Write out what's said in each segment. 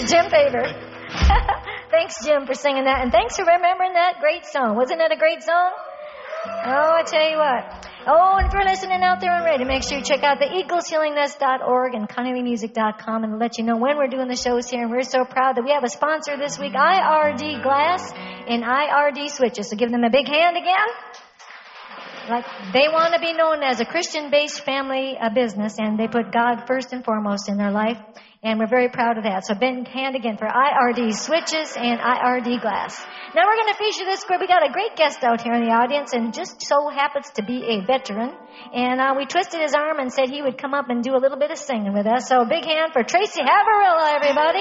Jim Faber. Thanks, Jim, for singing that. And thanks for remembering that great song. Wasn't it a great song? Oh, I tell you what. Oh, and if you're listening out there on radio, make sure you check out the eagleshealingnest.org and ConneryMusic.com and let you know when we're doing the shows here. And we're so proud that we have a sponsor this week, IRD Glass and IRD Switches. So give them a big hand again. Like they want to be known as a Christian-based family business, and they put God first and foremost in their life. And we're very proud of that. So big hand again for IRD Switches and IRD Glass. Now we're going to feature this. We got a great guest out here in the audience, and just so happens to be a veteran. And we twisted his arm and said he would come up and do a little bit of singing with us. So big hand for Tracy Haverilla, everybody.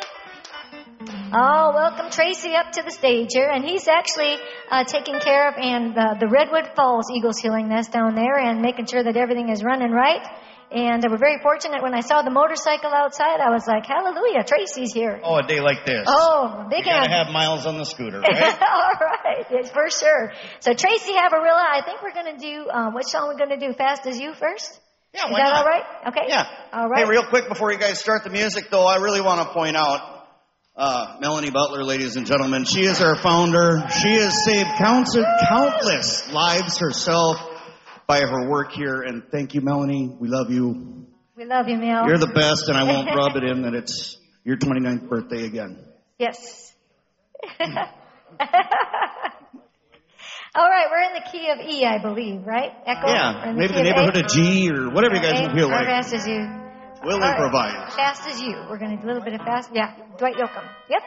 Oh, welcome Tracy up to the stage here. And he's actually taking care of the Redwood Falls Eagles Healing Nest down there and making sure that everything is running right. And we're very fortunate. When I saw the motorcycle outside, I was like, hallelujah, Tracy's here. Oh, a day like this. Oh, big hand. You gotta have miles on the scooter, right? All right, yes, for sure. So Tracy Haverilla, I think we're going to do, what song we're going to do? Fast as You first? Yeah, Is why that not? all right? Okay. Yeah. All right. Hey, real quick before you guys start the music, though, I really want to point out Melanie Butler, ladies and gentlemen. She is our founder. She has saved countless lives herself by her work here. And thank you, Melanie. We love you. We love you, Mel. You're the best, and I won't rub it in that it's your 29th birthday again. Yes. All right, we're in the key of E, I believe, right? Echo? Yeah, maybe the neighborhood of G or whatever you guys feel like. Fast as you. We'll All improvise. Right. Fast as you. We're going to do a little bit of fast. Yeah, Dwight Yoakam. Yep.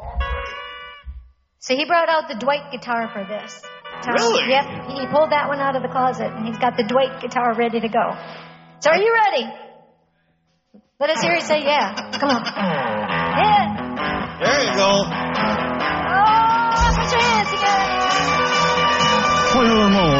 So he brought out the Dwight guitar for this. Really? Yep. He pulled that one out of the closet, and he's got the Dwight guitar ready to go. So are you ready? Let us hear you say yeah. Come on. Yeah. There you go. Oh, put your hands together. Toiler Moore.